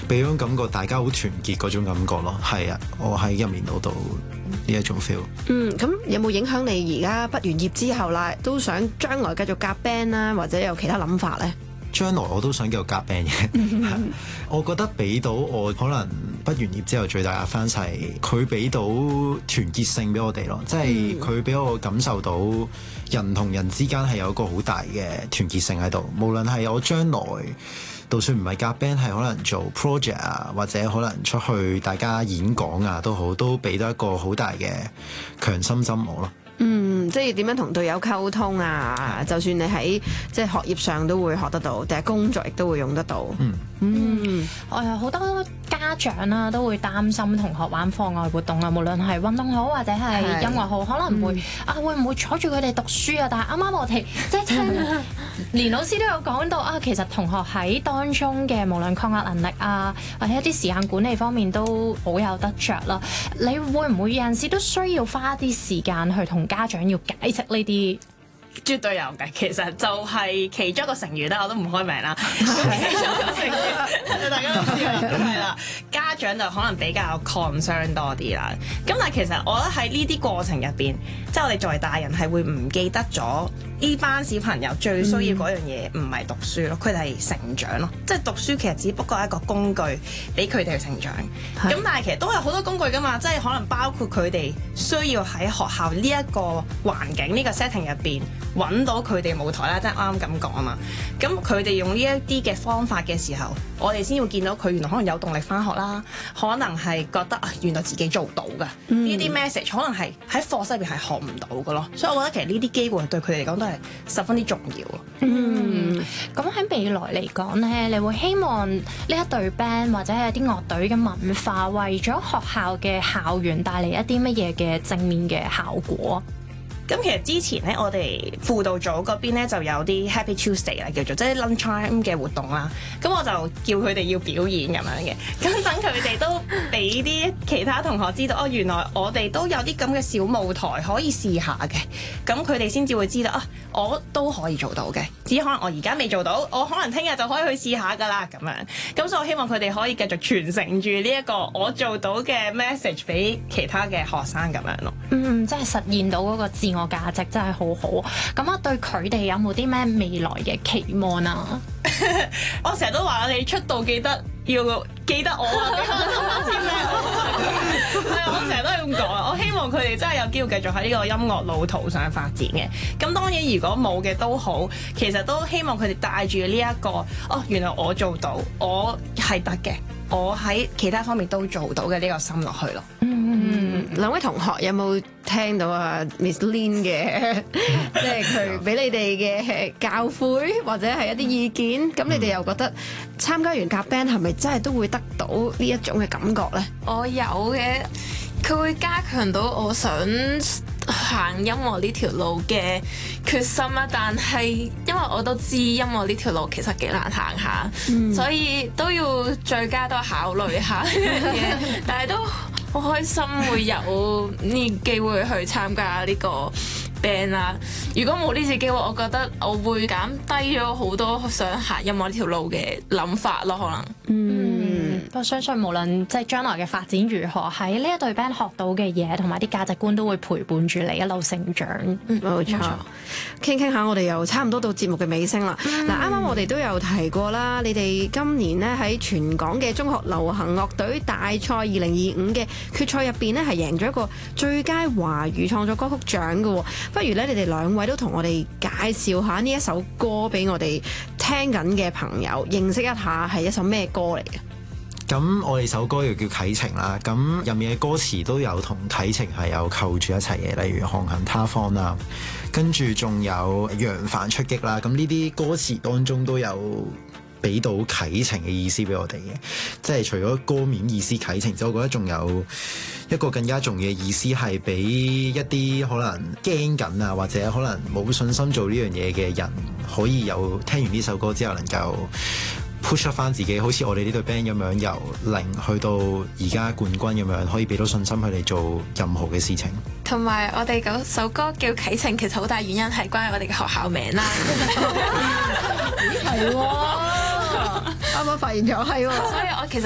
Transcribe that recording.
俾種感覺大家好團結嗰種感覺咯。係啊，我喺入面度呢一種 feel。 咁有冇影響你而家畢完業之後啦，都想將來繼續夾 band 啦，或者有其他諗法呢？ 將來我都想繼續夾 band 嘅。我覺得俾到我可能畢完業之後最大嘅 fans 係佢俾到團結性俾我哋咯，即係佢俾我感受到人同人之間係有一個好大嘅團結性喺度。無論係我將來就算唔係夾 band，係可能做 project 啊，或者可能出去大家演講啊都好，都俾到一個好大嘅強心針我咯。 即係點樣同隊友溝通啊？就算你喺即係學業上都會學得到，定係工作亦都會用得到。 我有好多家長啦都會擔心同學玩課外活動啊，無論係運動好或者係音樂好，可能會會唔會阻住佢哋讀書啊？但係啱啱我哋即係聽連老師都有講到其實同學喺當中嘅無論抗壓能力啊，或者一啲時間管理方面都好有得着啦。你會唔會有陣時都需要花啲時間去同家長要解釋呢啲？ 絕對有嘅，其實就係其中一個成員啦，我都唔開名啦。其中一個成員，大家都知啦，係啦，家長就可能比較 concern 多啲啦。咁但係其實我覺得喺呢啲過程入邊，即係我哋作為大人係會唔記得咗呢班小朋友最需要嗰樣嘢，唔係讀書咯，佢哋係成長咯。即係讀書其實只不過係一個工具，俾佢哋去成長。咁但係其實都有好多工具㗎嘛，即係可能包括佢哋需要喺學校呢一個環境呢個 setting 入邊揾到佢哋舞台啦，即係啱啱咁講啊嘛。咁佢哋用呢一啲嘅方法嘅時候，我哋先會見到佢原來可能有動力返學啦，可能係覺得原來自己做到㗎。呢啲 message 可能係喺課室入邊係學唔到㗎咯。所以我覺得其實呢啲機會對佢哋嚟講都係十分之重要。 咁喺未來嚟講咧，你會希望呢一隊 band 或者係啲樂隊嘅文化，為咗學校嘅校園帶嚟一啲乜嘢嘅正面嘅效果？ 咁其實之前咧，我哋輔導組嗰邊咧就有啲 Happy Tuesday 啦，叫做即係 lunch time 嘅活動啦。咁我就叫佢哋要表演咁樣嘅，咁等佢哋都俾啲其他同學知道，原來我哋都有啲咁嘅小舞台可以試下嘅。咁佢哋先至會知道我都可以做到嘅。只可能我而家未做到，我可能聽日就可以去試下㗎啦咁樣。咁所以我希望佢哋可以繼續傳承住呢一個我做到嘅 message 俾其他嘅學生咁樣咯。 即係實現到嗰個自我價值真係好好。咁對佢哋有冇啲咩未來嘅期望啊？ 我成日都話你出道記得要記得我啊！我成日都係咁講。我希望佢哋真係有機會繼續喺呢個音樂路途上發展嘅。咁當然如果冇嘅都好，其實都希望佢哋帶住呢一個原來我做到，我係得嘅，我喺其他方面都做到嘅呢個心落去咯。 兩位同學有冇聽到Miss Lin 嘅，即係佢俾你哋嘅教誨或者係一啲意見？咁你哋又覺得參加完夾 band 係咪真係都會得到呢一種嘅感覺呢？ 我有嘅，佢會加強到我想行音樂呢條路嘅決心啦。但係因為我都知音樂呢條路其實幾難行下，所以都要最佳都考慮下呢樣嘢。但係都好開心會有呢機會去參加呢個 band 啦。如果冇呢次機會，我覺得我會減低咗好多想行音樂呢條路嘅諗法咯，可能。 我相信無論即係將來嘅發展如何，喺呢一隊 band 學到嘅嘢同埋啲價值觀都會陪伴住你一路成長。 冇錯。傾傾下，我哋又差唔多到節目嘅尾聲啦。嗱，啱啱我哋都有提過啦，你哋今年呢喺全港嘅中學流行樂隊大賽2025嘅決賽入邊呢，係贏咗一個最佳華語創作歌曲獎嘅。不如咧，你哋兩位都同我哋介紹下呢一首歌俾我哋聽緊嘅朋友認識一下，係一首咩歌嚟嘅？ 咁我哋首歌又叫啟程啦，咁入面嘅歌詞都有同啟程係有扣住一齊嘅，例如航行他方啦，跟住仲有揚帆出擊啦，咁呢啲歌詞當中都有俾到啟程嘅意思俾我哋嘅，即係除咗歌面意思啟程之外，我覺得仲有一個更加重要嘅意思係俾一啲可能驚緊啊，或者可能冇信心做呢樣嘢嘅人，可以有聽完呢首歌之後能夠push 翻自己，好似我哋呢隊 band 咁樣，由零去到而家冠軍咁樣，可以俾到信心佢哋做任何嘅事情。 同埋我哋嗰首歌叫啟程，其實好大原因係關於我哋嘅學校名啦。 係喎，啱啱發現咗係喎， 所以我其實